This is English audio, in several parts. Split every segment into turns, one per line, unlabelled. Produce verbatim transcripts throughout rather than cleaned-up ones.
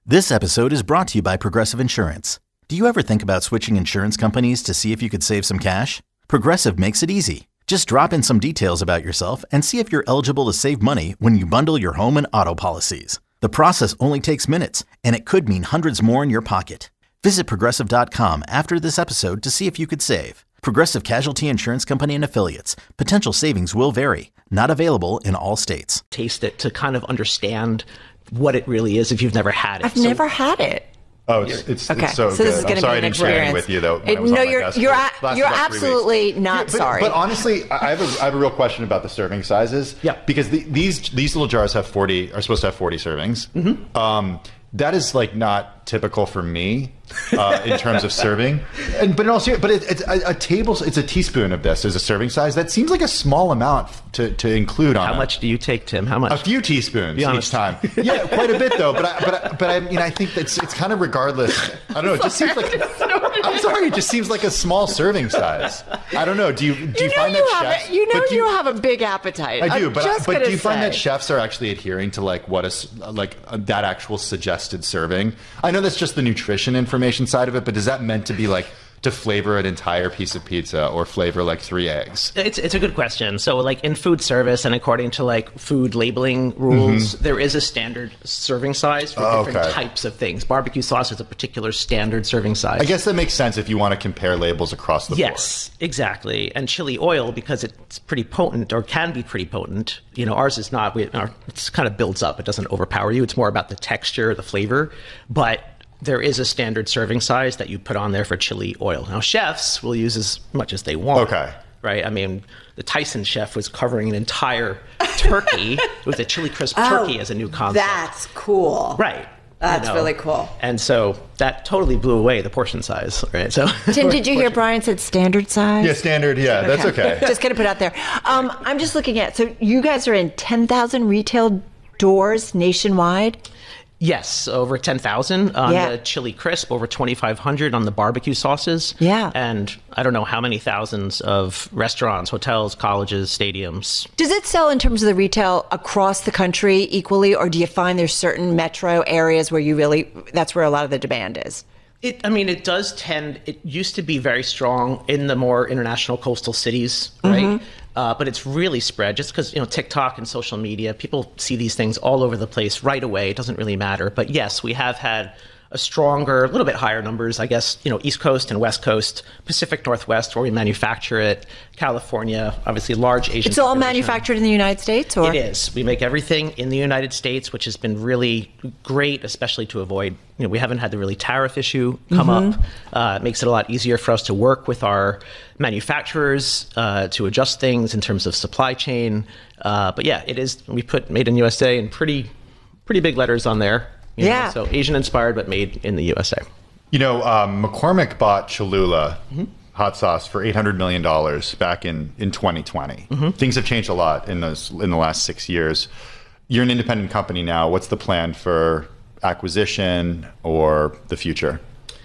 This episode is brought to you by Progressive Insurance. Do you ever think about switching insurance companies to see if you could save some cash? Progressive makes it easy. Just drop in some details about yourself and see if you're eligible to save money when you bundle your home and auto policies. The process only takes minutes, and it could mean hundreds more in your pocket. Visit Progressive dot com after this episode to see if you could save. Progressive Casualty Insurance Company and Affiliates. Potential savings will vary. Not available in all states.
Taste it to kind of understand what it really is if you've never had it.
I've
so,
never had it.
Oh, it's, it's,
okay.
it's so,
so
good.
This is
I'm sorry I didn't share any with you, though.
It, no, you're you're, a, you're absolutely not
yeah, but,
sorry.
But honestly, I have, a, I have a real question about the serving sizes.
Yeah.
Because the, these these little jars have forty, are supposed to have forty servings.
Mm-hmm.
Um, that is like not typical for me uh, in terms of serving. And but also, but it, it's a, a table. It's a teaspoon of this is a serving size. That seems like a small amount to, to include on.
How
a,
much do you take, Tim? How much?
A few teaspoons each time. Yeah, quite a bit though. But I, but I, but I mean, I think that's it's kind of regardless. I don't know. It just seems like I'm sorry. It just seems like a small serving size. I don't know. Do you do you,
you know
find
you
that
have
chefs?
A, you know
do
you, you have a big appetite.
I do,
I'm
but
just
but do you
say.
find that chefs are actually adhering to like what is like uh, that actual suggested serving? I know that's just the nutrition information side of it, but is that meant to be like to flavor an entire piece of pizza or flavor like three eggs?
It's it's a good question. So like in food service and according to like food labeling rules, mm-hmm. there is a standard serving size for
oh,
different
okay.
types of things. Barbecue sauce is a particular standard serving size.
I guess that makes sense if you want to compare labels across the
yes,
board.
Yes, exactly. And chili oil, because it's pretty potent or can be pretty potent, you know, ours is not. We, it kind of builds up. It doesn't overpower you. It's more about the texture, the flavor. But there is a standard serving size that you put on there for chili oil. Now, chefs will use as much as they want.
Okay.
Right? I mean, the Tyson chef was covering an entire turkey with a chili crisp turkey
oh,
as a new concept.
That's cool.
Right.
That's
you know?
really cool.
And so that totally blew away the portion size, right? So,
Tim, did you hear Brian said standard size?
Yeah, standard. Yeah, okay. That's okay.
Just going to put it out there. Um, I'm just looking at, so you guys are in ten thousand retail doors nationwide?
Yes, over ten thousand on
yeah.
the chili crisp, over twenty-five hundred on the barbecue sauces.
Yeah.
And I don't know how many thousands of restaurants, hotels, colleges, stadiums.
Does it sell in terms of the retail across the country equally, or do you find there's certain metro areas where you really, that's where a lot of the demand is?
It, I mean, it does tend, it used to be very strong in the more international coastal cities, right? Mm-hmm. Uh, but it's really spread just because, you know, TikTok and social media, people see these things all over the place right away. It doesn't really matter. But yes, we have had a stronger, a little bit higher numbers, I guess, you know, East Coast and West Coast, Pacific Northwest, where we manufacture it, California, obviously large Asian
It's all
population.
manufactured in the United States? Or?
It is. We make everything in the United States, which has been really great, especially to avoid, you know, we haven't had the really tariff issue come
mm-hmm.
up. Uh, it makes it a lot easier for us to work with our manufacturers uh, to adjust things in terms of supply chain. Uh, but yeah, it is, we put made in U S A in pretty, pretty big letters on there. You
yeah.
know, so Asian inspired, but made in the U S A.
You know, um, McCormick bought Cholula mm-hmm. hot sauce for eight hundred million dollars back in, in twenty twenty. Mm-hmm. Things have changed a lot in those in the last six years. You're an independent company now. What's the plan for acquisition or the future?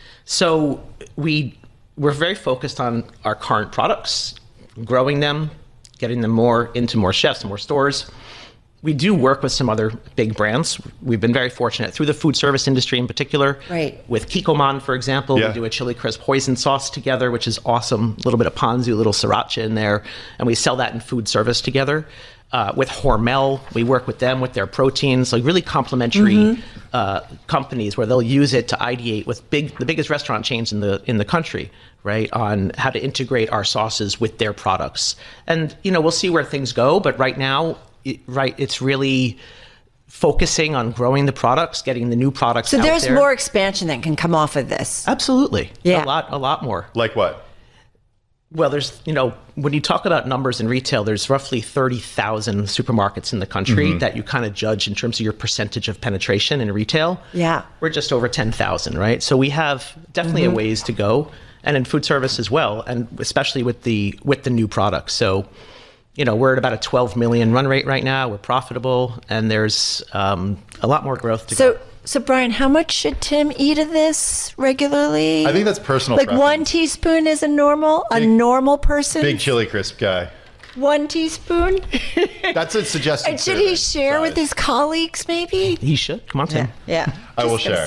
So we, we're very focused on our current products, growing them, getting them more into more chefs, more stores. We do work with some other big brands. We've been very fortunate through the food service industry in particular.
Right.
With Kikkoman, for example,
yeah.
we do a chili crisp hoisin sauce together, which is awesome. A little bit of ponzu, a little sriracha in there. And we sell that in food service together. Uh, with Hormel, we work with them with their proteins, like really complementary mm-hmm. uh, companies where they'll use it to ideate with big, the biggest restaurant chains in the in the country, right, on how to integrate our sauces with their products. And, you know, we'll see where things go. But right now, it, right, it's really focusing on growing the products, getting the new products
so
out there.
So there's more expansion that can come off of this.
Absolutely.
Yeah.
A lot, a lot more.
Like what?
Well, there's, you know, when you talk about numbers in retail, there's roughly thirty thousand supermarkets in the country mm-hmm. that you kind of judge in terms of your percentage of penetration in retail.
Yeah.
We're just over ten thousand, right? So we have definitely mm-hmm. a ways to go, and in food service as well, and especially with the with the new products. So, you know, we're at about a twelve million run rate right now. We're profitable, and there's um, a lot more growth to
so,
go.
So, Brian, how much should Tim eat of this regularly?
I think that's personal
Like
preference.
one teaspoon is a normal, big, a normal person?
Big chili crisp guy.
One teaspoon?
That's a suggestion.
And should he share size. with his colleagues, maybe?
He should. Come on, Tim.
Yeah. yeah.
I will share.